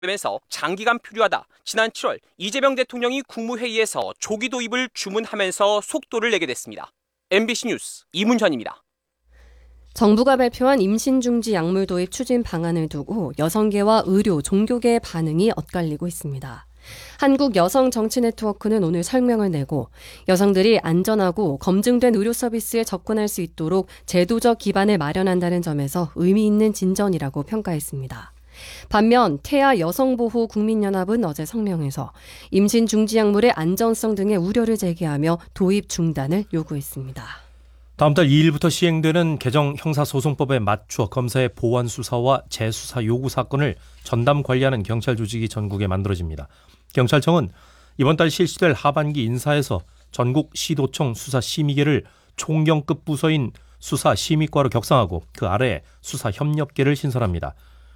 면서 장기간 필요하다. 지난 7월 이재명 대통령이 국무회의에서 조기 도입을 주문하면서 속도를 내게 됐습니다. MBC 뉴스 이문현입니다. 정부가 발표한 임신 중지 약물 도입 추진 방안을 두고 여성계와 의료, 종교계의 반응이 엇갈리고 있습니다. 한국여성정치네트워크는 오늘 설명을 내고 여성들이 안전하고 검증된 의료 서비스에 접근할 수 있도록 제도적 기반을 마련한다는 점에서 의미 있는 진전이라고 평가했습니다. 반면 태아 여성보호 국민연합은 어제 성명에서 임신 중지 약물의 안전성 등의 우려를 제기하며 도입 중단을 요구했습니다. 다음 달 2일부터 시행되는 개정 형사소송법에 맞춰 검사의 보완 수사와 재수사 요구 사건을 전담 관리하는 경찰 조직이 전국에 만들어집니다. 경찰청은 이번 달 실시될 하반기 인사에서 전국 시도청 수사심의계를 총경급 부서인 수사심의과로 격상하고 그 아래에 수사협력계를 신설합니다.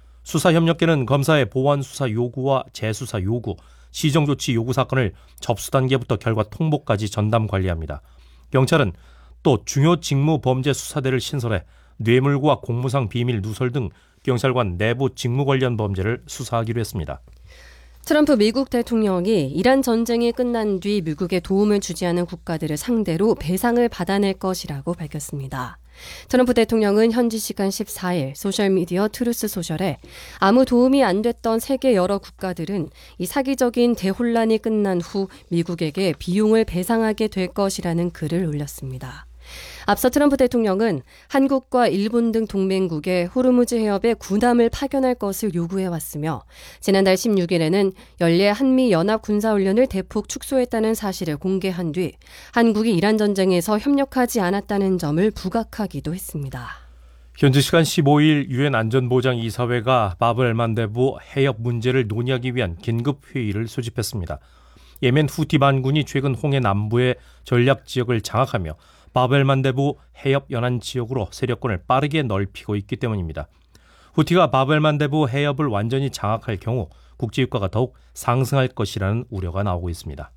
수사협력계는 검사의 보완 수사 요구와 재수사 요구, 시정조치 요구 사건을 접수 단계부터 결과 통보까지 전담 관리합니다. 경찰은 또 중요 직무 범죄 수사대를 신설해 뇌물과 공무상 비밀 누설 등 경찰관 내부 직무 관련 범죄를 수사하기로 했습니다. 트럼프 미국 대통령이 이란 전쟁이 끝난 뒤 미국에 도움을 주지 않은 국가들을 상대로 배상을 받아낼 것이라고 밝혔습니다. 트럼프 대통령은 현지 시간 14일 소셜미디어 트루스 소셜에 아무 도움이 안 됐던 세계 여러 국가들은 이 사기적인 대혼란이 끝난 후 미국에게 비용을 배상하게 될 것이라는 글을 올렸습니다. 앞서 트럼프 대통령은 한국과 일본 등 동맹국에 호르무즈 해협에 군함을 파견할 것을 요구해왔으며 지난달 16일에는 연례 한미연합군사훈련을 대폭 축소했다는 사실을 공개한 뒤 한국이 이란 전쟁에서 협력하지 않았다는 점을 부각하기도 했습니다. 현지 시간 15일 유엔 안전보장이사회가 바브 엘만데브 해협 문제를 논의하기 위한 긴급회의를 소집했습니다. 예멘 후티 반군이 최근 홍해 남부의 전략 지역을 장악하며 바벨만데브 해협 연안 지역으로 세력권을 빠르게 넓히고 있기 때문입니다. 후티가 바벨만데브 해협을 완전히 장악할 경우 국제유가가 더욱 상승할 것이라는 우려가 나오고 있습니다.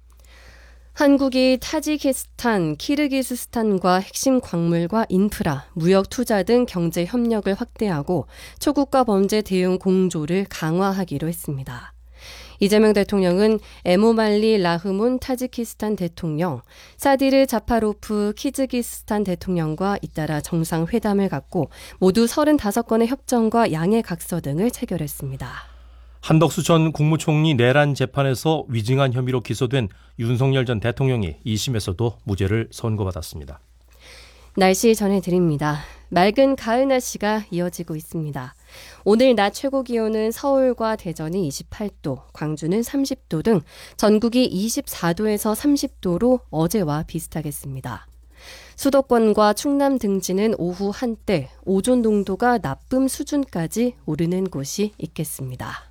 한국이 타지키스탄, 키르기스스탄과 핵심 광물과 인프라, 무역 투자 등 경제 협력을 확대하고 초국가 범죄 대응 공조를 강화하기로 했습니다. 이재명 대통령은 에모말리 라흐문 타지키스탄 대통령, 사디르 자파로프 키르기스스탄 대통령과 잇따라 정상회담을 갖고 모두 35건의 협정과 양해각서 등을 체결했습니다. 한덕수 전 국무총리 내란 재판에서 위증한 혐의로 기소된 윤석열 전 대통령이 2심에서도 무죄를 선고받았습니다. 날씨 전해드립니다. 맑은 가을 날씨가 이어지고 있습니다. 오늘 낮 최고 기온은 서울과 대전이 28도, 광주는 30도 등 전국이 24도에서 30도로 어제와 비슷하겠습니다. 수도권과 충남 등지는 오후 한때 오존 농도가 나쁨 수준까지 오르는 곳이 있겠습니다.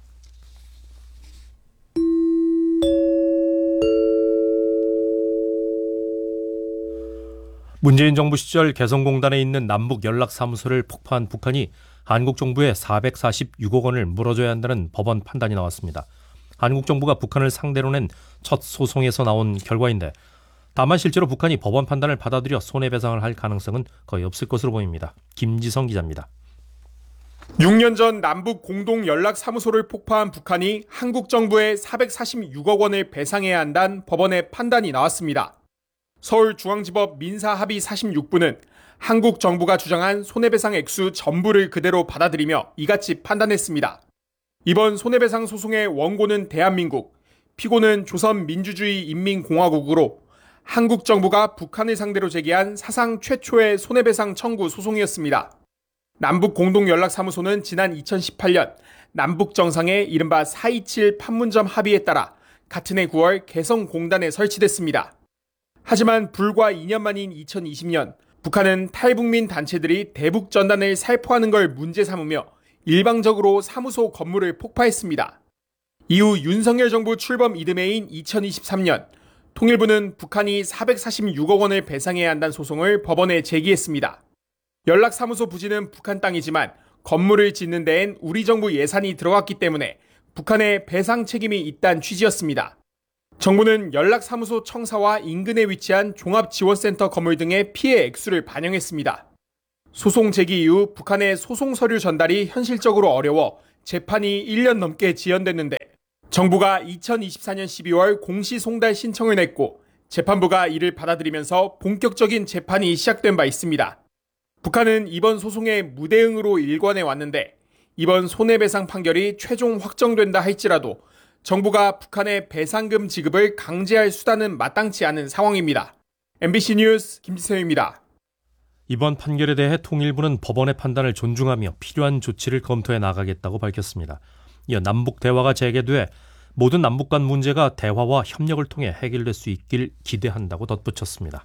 문재인 정부 시절 개성공단에 있는 남북 연락사무소를 폭파한 북한이 한국 정부에 446억 원을 물어줘야 한다는 법원 판단이 나왔습니다. 한국 정부가 북한을 상대로 낸 첫 소송에서 나온 결과인데 다만 실제로 북한이 법원 판단을 받아들여 손해배상을 할 가능성은 거의 없을 것으로 보입니다. 김지성 기자입니다. 6년 전 남북 공동연락사무소를 폭파한 북한이 한국 정부에 446억 원을 배상해야 한다는 법원의 판단이 나왔습니다. 서울중앙지법 민사합의 46부는 한국 정부가 주장한 손해배상 액수 전부를 그대로 받아들이며 이같이 판단했습니다. 이번 손해배상 소송의 원고는 대한민국, 피고는 조선민주주의인민공화국으로 한국 정부가 북한을 상대로 제기한 사상 최초의 손해배상 청구 소송이었습니다. 남북 공동연락사무소는 지난 2018년 남북 정상의 이른바 4.27 판문점 합의에 따라 같은 해 9월 개성공단에 설치됐습니다. 하지만 불과 2년 만인 2020년 북한은 탈북민 단체들이 대북 전단을 살포하는 걸 문제 삼으며 일방적으로 사무소 건물을 폭파했습니다. 이후 윤석열 정부 출범 이듬해인 2023년 통일부는 북한이 446억 원을 배상해야 한다는 소송을 법원에 제기했습니다. 연락사무소 부지는 북한 땅이지만 건물을 짓는 데엔 우리 정부 예산이 들어갔기 때문에 북한의 배상 책임이 있다는 취지였습니다. 정부는 연락사무소 청사와 인근에 위치한 종합지원센터 건물 등의 피해 액수를 반영했습니다. 소송 제기 이후 북한의 소송 서류 전달이 현실적으로 어려워 재판이 1년 넘게 지연됐는데 정부가 2024년 12월 공시 송달 신청을 냈고 재판부가 이를 받아들이면서 본격적인 재판이 시작된 바 있습니다. 북한은 이번 소송에 무대응으로 일관해 왔는데 이번 손해배상 판결이 최종 확정된다 할지라도 정부가 북한의 배상금 지급을 강제할 수단은 마땅치 않은 상황입니다. MBC 뉴스 김지성입니다. 이번 판결에 대해 통일부는 법원의 판단을 존중하며 필요한 조치를 검토해 나가겠다고 밝혔습니다. 이어 남북 대화가 재개돼 모든 남북 간 문제가 대화와 협력을 통해 해결될 수 있길 기대한다고 덧붙였습니다.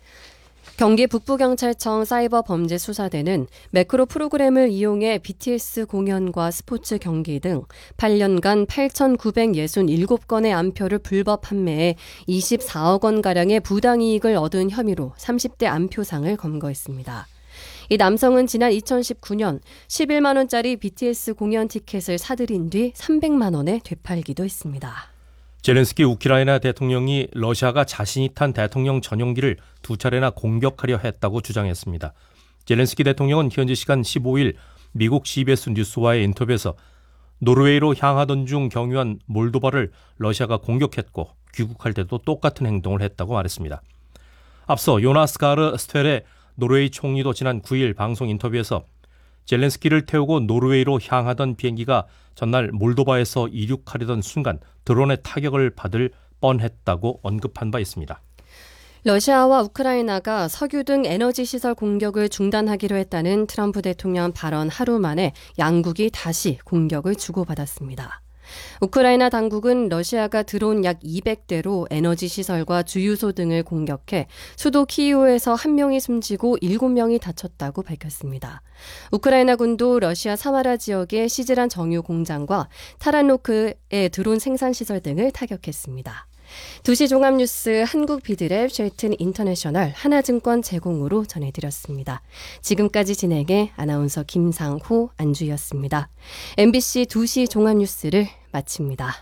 경기 북부경찰청 사이버범죄수사대는 매크로 프로그램을 이용해 BTS 공연과 스포츠 경기 등 8년간 8,967건의 암표를 불법 판매해 24억 원가량의 부당이익을 얻은 혐의로 30대 암표상을 검거했습니다. 이 남성은 지난 2019년 11만 원짜리 BTS 공연 티켓을 사들인 뒤 300만 원에 되팔기도 했습니다. 젤렌스키 우크라이나 대통령이 러시아가 자신이 탄 대통령 전용기를 2차례나 공격하려 했다고 주장했습니다. 젤렌스키 대통령은 현지 시간 15일 미국 CBS 뉴스와의 인터뷰에서 노르웨이로 향하던 중 경유한 몰도바를 러시아가 공격했고 귀국할 때도 똑같은 행동을 했다고 말했습니다. 앞서 요나스 가르 스테레 노르웨이 총리도 지난 9일 방송 인터뷰에서 젤렌스키를 태우고 노르웨이로 향하던 비행기가 전날 몰도바에서 이륙하려던 순간 드론의 타격을 받을 뻔했다고 언급한 바 있습니다. 러시아와 우크라이나가 석유 등 에너지 시설 공격을 중단하기로 했다는 트럼프 대통령 발언 하루 만에 양국이 다시 공격을 주고받았습니다. 우크라이나 당국은 러시아가 드론 약 200대로 에너지 시설과 주유소 등을 공격해 수도 키이우에서 1명이 숨지고 7명이 다쳤다고 밝혔습니다. 우크라이나 군도 러시아 사마라 지역의 시즈란 정유 공장과 타란로크의 드론 생산 시설 등을 타격했습니다. 2시 종합뉴스 한국 비드랩 쉘튼 인터내셔널 하나증권 제공으로 전해드렸습니다. 지금까지 진행해 아나운서 김상호, 안주희였습니다. MBC 2시 종합뉴스를 마칩니다.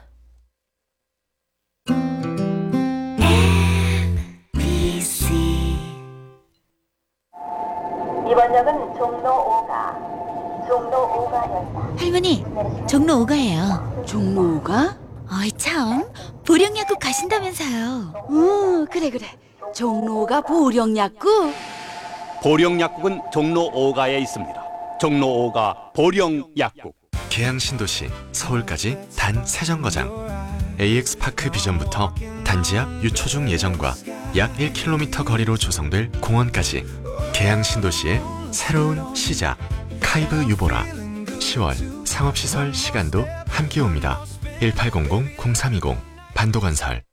이번 역은 종로 5가역이다. 할머니, 종로 5가예요. 종로 5가? 어이 참, 보령약국 가신다면서요. 그래. 종로 5가 보령약국? 보령약국은 종로 5가에 있습니다. 종로 5가 보령약국. 계양신도시 서울까지 단 3정거장 AX파크 비전부터 단지 앞 유초중 예정과 약 1km 거리로 조성될 공원까지 계양신도시의 새로운 시작 카이브 유보라 10월 상업시설 시간도 함께 옵니다. 1800-0320 반도건설